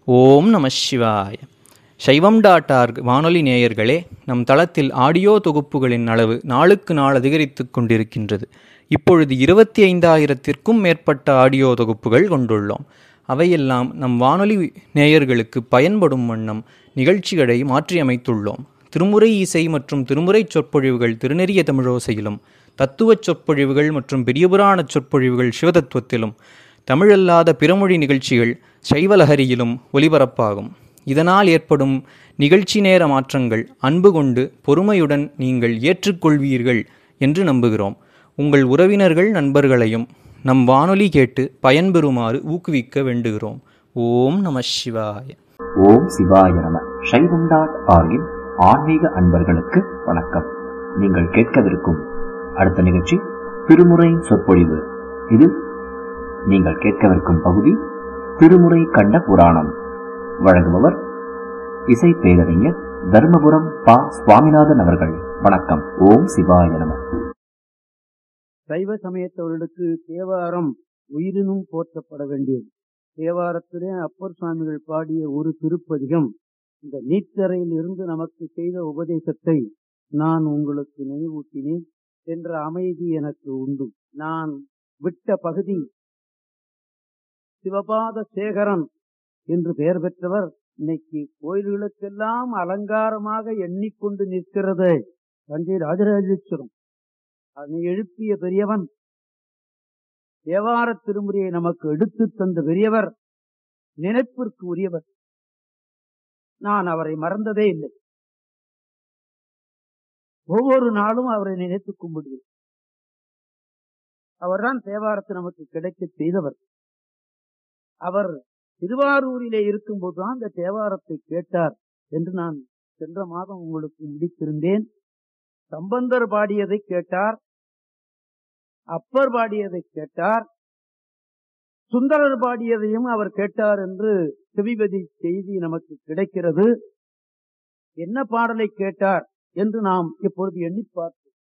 ஓம் நம சிவாய. சைவம்.org வானொலி நேயர்களே, நம் தளத்தில் ஆடியோ தொகுப்புகளின் அளவு நாளுக்கு நாள் அதிகரித்து கொண்டிருக்கின்றது. இப்பொழுது 25,000த்திற்கும் மேற்பட்ட ஆடியோ தொகுப்புகள் கொண்டுள்ளோம். அவையெல்லாம் நம் வானொலி நேயர்களுக்கு பயன்படும் வண்ணம் நிகழ்ச்சிகளை மாற்றியமைத்துள்ளோம். திருமுறை இசை மற்றும் திருமுறை சொற்பொழிவுகள் திருநெறிய தமிழோசையிலும், தத்துவச் சொற்பொழிவுகள் மற்றும் பெரியபுராண சொற்பொழிவுகள் சிவதத்துவத்திலும், தமிழல்லாத பிறமொழி நிகழ்ச்சிகள் சைவலஹரியிலும் ஒலிபரப்பாகும். இதனால் ஏற்படும் நிகழ்ச்சி நேர மாற்றங்கள் அன்பு கொண்டு பொறுமையுடன் நீங்கள் ஏற்றுக்கொள்வீர்கள் என்று நம்புகிறோம். உங்கள் உறவினர்கள் நண்பர்களையும் நம் வானொலி கேட்டு பயன்பெறுமாறு ஊக்குவிக்க வேண்டுகிறோம். ஓம் நம சிவாய. ஓம் சிவாய நம. சைவம்.org ஆன்மீக அன்பர்களுக்கு வணக்கம். நீங்கள் கேட்கவிருக்கும் அடுத்த நிகழ்ச்சி திருமுறை சொற்பொழிவு. இது நீங்கள் கேட்கவிருக்கும் பகுதி திருமுறை கண்ட புராணம். வழங்குபவர் இசை பேரறிஞர் தர்மபுரம் பா. சுவாமிநாதன் அவர்கள். வணக்கம். ஓம் சிவாய நம. சைவ சமயத்தவர்களுக்கு தேவாரம் உயிரினும் போற்றப்பட வேண்டியது. தேவாரத்திலே அப்பர் சுவாமிகள் பாடிய ஒரு திருப்பதிகம் இந்த நீச்சரையில் இருந்து நமக்கு செய்த உபதேசத்தை நான் உங்களுக்கு நினைவூட்டினேன் என்ற அமைதி எனக்கு உண்டு. நான் விட்ட பகுதி சிவபாத சேகரன் என்று பெயர் பெற்றவர் இன்னைக்கு கோயில்களுக்கெல்லாம் அலங்காரமாக எண்ணிக்கொண்டு நிற்கிறது தஞ்சை ராஜராஜேஸ்வரம். அதனை எழுப்பிய பெரியவன், தேவார திருமுறையை நமக்கு எடுத்து தந்த பெரியவர், நினைப்பிற்கு உரியவர். நான் அவரை மறந்ததே இல்லை. ஒவ்வொரு நாளும் அவரை நினைத்து கும்பிடுவேன். அவர்தான் தேவாரத்தை நமக்கு கிடைக்க செய்தவர். அவர் திருவாரூரிலே இருக்கும்போதுதான் அந்த தேவாரத்தை கேட்டார் என்று நான் சென்ற மாதம் உங்களுக்கு முடித்திருந்தேன். சம்பந்தர் பாடியதை கேட்டார், அப்பர் பாடியதை கேட்டார், சுந்தரர் பாடியதையும் அவர் கேட்டார் என்று செவிபதி செய்தி நமக்கு கிடைக்கிறது. என்ன பாடலை கேட்டார் என்று நாம் இப்பொழுது எண்ணி பார்ப்போம்.